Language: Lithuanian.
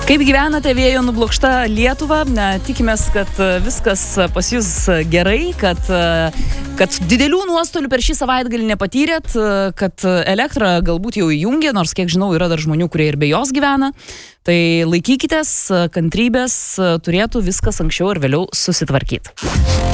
Kaip gyvenate vėjo nublokšta Lietuva? Tikimės, kad viskas pas jūs gerai, kad didelių nuostolių per šį savaitgalį nepatyrėt, kad elektrą galbūt jau įjungė, nors kiek žinau, yra dar žmonių, kurie ir be jos gyvena. Tai laikykitės, kantrybės, turėtų viskas anksčiau ir vėliau susitvarkyti.